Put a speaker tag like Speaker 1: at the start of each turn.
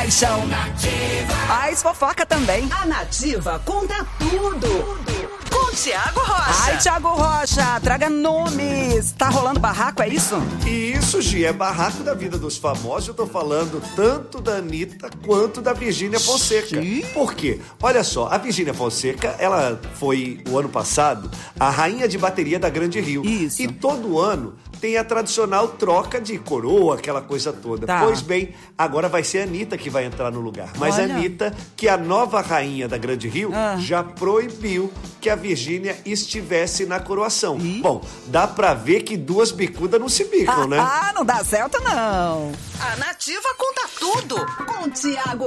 Speaker 1: paixão. Mais fofoca também.
Speaker 2: A Nativa conta tudo. Com Tiago Rocha.
Speaker 1: Ai, Tiago Rocha, traga nomes. Tá rolando barraco, é isso?
Speaker 3: Isso, Gi, é barraco da vida dos famosos. Eu tô falando tanto da Anitta quanto da Virgínia Fonseca.
Speaker 1: Sim.
Speaker 3: Por quê? Olha só, a Virgínia Fonseca, ela foi, o ano passado, a rainha de bateria da Grande Rio.
Speaker 1: Isso.
Speaker 3: E todo ano tem a tradicional troca de coroa, aquela coisa toda.
Speaker 1: Tá.
Speaker 3: Pois bem, agora vai ser a Anitta que vai entrar no lugar. Mas
Speaker 1: Olha.
Speaker 3: a Anitta, que é a nova rainha da Grande Rio, já proibiu que a Virgínia estivesse na coroação.
Speaker 1: Ih.
Speaker 3: Bom, dá pra ver que duas bicudas não se bicam, né?
Speaker 1: Não dá certo não.
Speaker 2: A Nativa conta tudo. Com Tiago